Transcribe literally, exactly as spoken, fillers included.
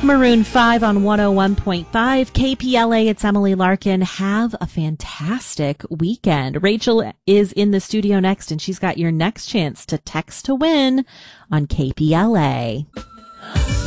Maroon five on one oh one point five K P L A. It's Emily Larkin. Have a fantastic weekend. Rachel is in the studio next, and she's got your next chance to text to win on K P L A.